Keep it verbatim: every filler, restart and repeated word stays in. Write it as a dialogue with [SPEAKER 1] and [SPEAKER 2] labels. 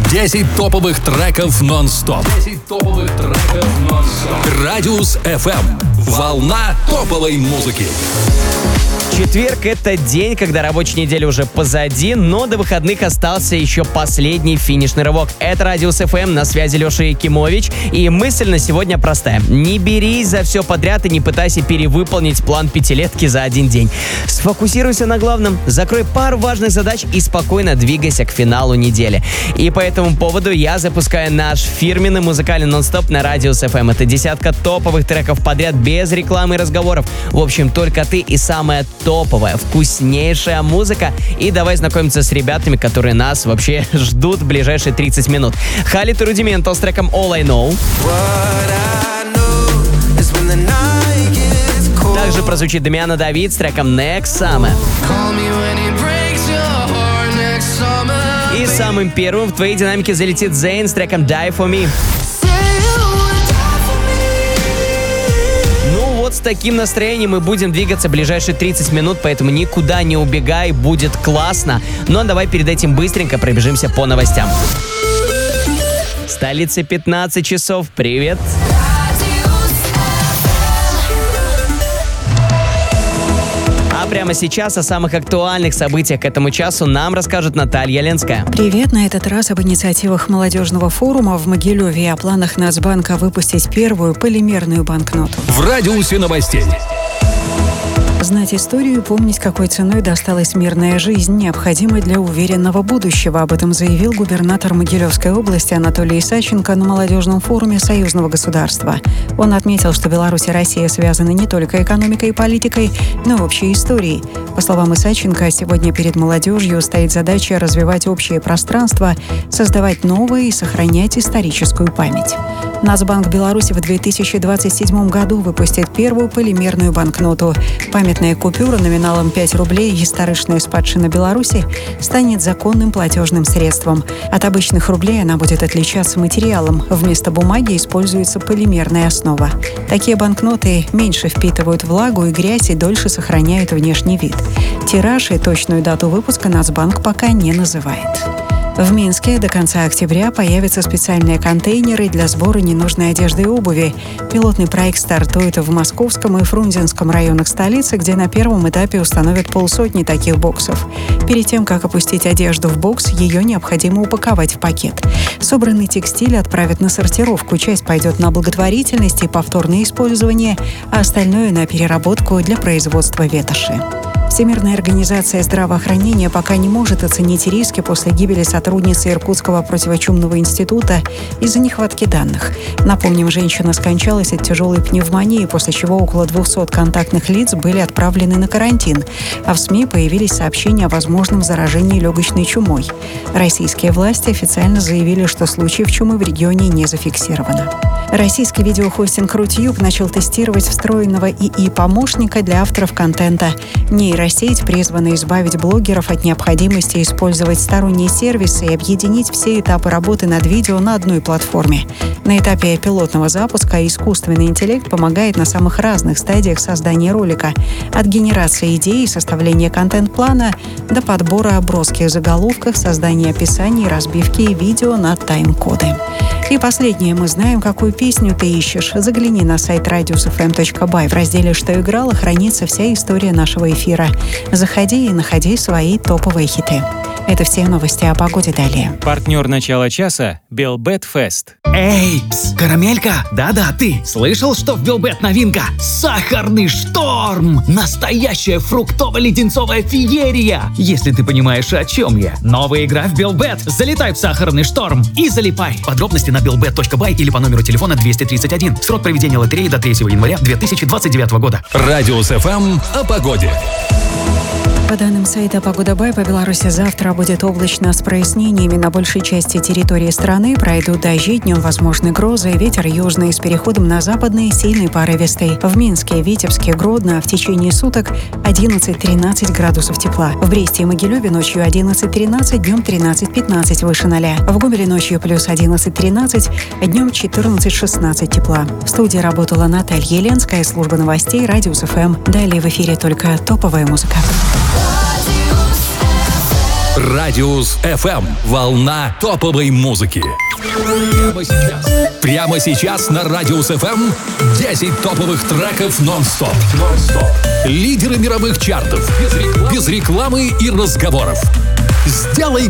[SPEAKER 1] десять топовых треков нон-стоп. десять топовых треков нон-стоп. Радиус эф эм. Волна топовой музыки.
[SPEAKER 2] Четверг — это день, когда рабочая неделя уже позади, но до выходных остался еще последний финишный рывок. Это Радиус эф эм, на связи Леша Якимович, и мысль на сегодня простая. Не берись за все подряд и не пытайся перевыполнить план пятилетки за один день. Сфокусируйся на главном, закрой пару важных задач и спокойно двигайся к финалу недели. И по этому поводу я запускаю наш фирменный музыкальный нон-стоп на Радиус эф эм. Это десятка топовых треков подряд, без рекламы и разговоров. В общем, только ты и самая топовая, вкуснейшая музыка. И давай знакомиться с ребятами, которые нас вообще ждут в ближайшие тридцать минут. Халид и Рудиментал с треком All I Know. Также прозвучит Дамиана Давид с треком Next Summer. И самым первым в твоей динамике залетит Зейн с треком Die For Me. С таким настроением мы будем двигаться в ближайшие тридцать минут, поэтому никуда не убегай, будет классно. Но давай перед этим быстренько пробежимся по новостям. Столица пятнадцать часов. Привет. А прямо сейчас о самых актуальных событиях к этому часу нам расскажет Наталья Ленская.
[SPEAKER 3] Привет! На этот раз об инициативах молодежного форума в Могилеве и о планах Нацбанка выпустить первую полимерную банкноту.
[SPEAKER 1] В радиусе новостей.
[SPEAKER 3] Знать историю и помнить, какой ценой досталась мирная жизнь, необходимой для уверенного будущего. Об этом заявил губернатор Могилевской области Анатолий Исаченко на молодежном форуме Союзного государства. Он отметил, что Беларусь и Россия связаны не только экономикой и политикой, но и общей историей. По словам Исаченко, сегодня перед молодежью стоит задача развивать общее пространство, создавать новое и сохранять историческую память. Нацбанк Беларуси в две тысячи двадцать седьмом году выпустит первую полимерную банкноту. Памятная купюра номиналом пять рублей «Историчная спадщина Беларуси» станет законным платежным средством. От обычных рублей она будет отличаться материалом. Вместо бумаги используется полимерная основа. Такие банкноты меньше впитывают влагу и грязь и дольше сохраняют внешний вид. Тираж и точную дату выпуска Нацбанк пока не называет. В Минске до конца октября появятся специальные контейнеры для сбора ненужной одежды и обуви. Пилотный проект стартует в Московском и Фрунзенском районах столицы, где на первом этапе установят полсотни таких боксов. Перед тем, как опустить одежду в бокс, ее необходимо упаковать в пакет. Собранный текстиль отправят на сортировку. Часть пойдет на благотворительность и повторное использование, а остальное на переработку для производства ветоши. Всемирная организация здравоохранения пока не может оценить риски после гибели сотрудницы Иркутского противочумного института из-за нехватки данных. Напомним, женщина скончалась от тяжелой пневмонии, после чего около двухсот контактных лиц были отправлены на карантин, а в СМИ появились сообщения о возможном заражении легочной чумой. Российские власти официально заявили, что случаев чумы в регионе не зафиксировано. Российский видеохостинг Рутюб начал тестировать встроенного ИИ-помощника для авторов контента. Нейросеть призвана избавить блогеров от необходимости использовать сторонние сервисы и объединить все этапы работы над видео на одной платформе. На этапе пилотного запуска искусственный интеллект помогает на самых разных стадиях создания ролика. От генерации идей и составления контент-плана до подбора броских заголовков, создания описаний и разбивки видео на тайм-коды. И последнее. Мы знаем, какую песню ты ищешь. Загляни на сайт радиус эф эм точка бай. В разделе «Что играло» хранится вся история нашего эфира. Заходи и находи свои топовые хиты. Это все новости о погоде далее.
[SPEAKER 4] Партнер начала часа – Белбет Фест.
[SPEAKER 5] Эй, пс, карамелька, да-да, ты слышал, что в Белбет новинка? Сахарный шторм! Настоящая фруктово-леденцовая феерия! Если ты понимаешь, о чем я. Новая игра в Белбет. Залетай в сахарный шторм и залипай. Подробности на белбет точка бай или по номеру телефона двести тридцать один. Срок проведения лотереи до третьего января две тысячи двадцать девятого года.
[SPEAKER 1] Радиус эф эм о погоде.
[SPEAKER 3] По данным сайта «Погода.бай», по Беларуси завтра будет облачно с прояснениями. На большей части территории страны пройдут дожди, днем возможны грозы, ветер южный с переходом на западный, сильный порывистый. В Минске, Витебске, Гродно в течение суток одиннадцать-тринадцать градусов тепла. В Бресте и Могилеве ночью одиннадцать-тринадцать, днем тринадцать-пятнадцать выше ноля. В Гомеле ночью плюс одиннадцать-тринадцать, днем четырнадцать-шестнадцать тепла. В студии работала Наталья Ленская, служба новостей Радиус эф эм. Далее в эфире только топовая музыка.
[SPEAKER 1] Радиус эф эм. Волна топовой музыки. Прямо сейчас. Прямо сейчас на Радиус эф эм десять топовых треков нон-стоп. Нон-стоп. Лидеры мировых чартов. Без рекламы, без рекламы и разговоров. Сделай